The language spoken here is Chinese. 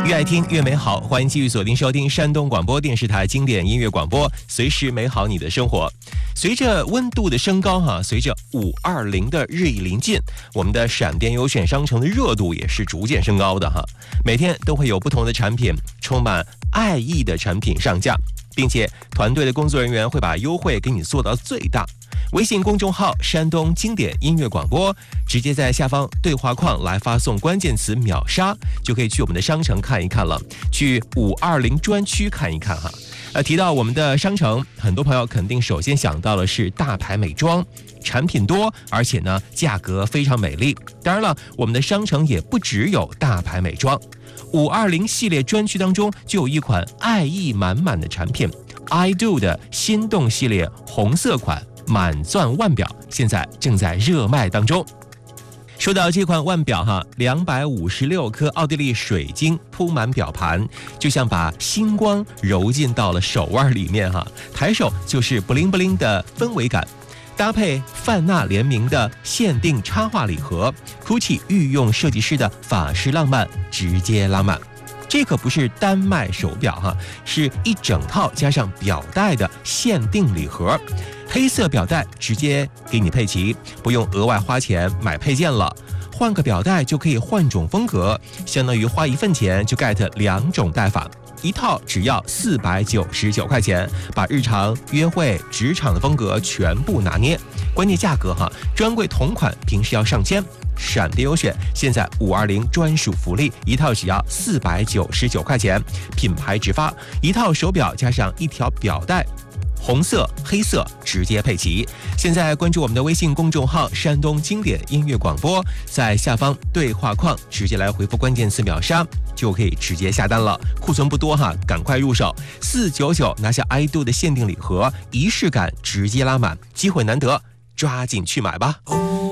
越爱听越美好，欢迎继续锁定收听山东广播电视台经典音乐广播，随时美好你的生活。随着温度的升高随着520的日益临近，我们的闪电优选商城的热度也是逐渐升高的每天都会有不同的产品，充满爱意的产品上架，并且团队的工作人员会把优惠给你做到最大。微信公众号山东经典音乐广播，直接在下方对话框来发送关键词秒杀，就可以去我们的商城看一看了，去520专区看一看提到我们的商城，很多朋友肯定首先想到的是大牌美妆，产品多，而且呢价格非常美丽。当然了，我们的商城也不只有大牌美妆，520系列专区当中就有一款爱意满满的产品 ，I Do 的心动系列红色款满钻腕表，现在正在热卖当中。说到这款腕表256颗奥地利水晶铺满表盘，就像把星光揉进到了手腕里面抬手就是不灵不灵的氛围感。搭配范娜联名的限定插画礼盒 ，GUCCI 御用设计师的法式浪漫，直接拉满。这可不是单卖手表是一整套加上表带的限定礼盒。黑色表带直接给你配齐，不用额外花钱买配件了。换个表带就可以换种风格，相当于花1份钱就 get 2种戴法，一套只要499块钱，把日常、约会、职场的风格全部拿捏。关键价格专柜同款平时要上千，闪电优选现在520专属福利，一套只要499块钱，品牌直发，一套手表加上一条表带。红色、黑色直接配齐。现在关注我们的微信公众号山东经典音乐广播，在下方对话框直接来回复关键词秒杀，就可以直接下单了。库存不多赶快入手，499拿下 I Do 的限定礼盒，仪式感直接拉满，机会难得，抓紧去买吧。